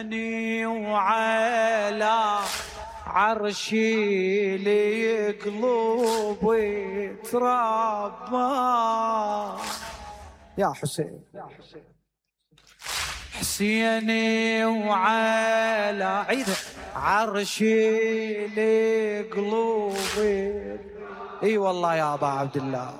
حسيني وعلى عرشي لي قلوبي تربى يا حسين حسيني وعلى عيد عرشي لي قلوبي اي والله يا ابا عبد الله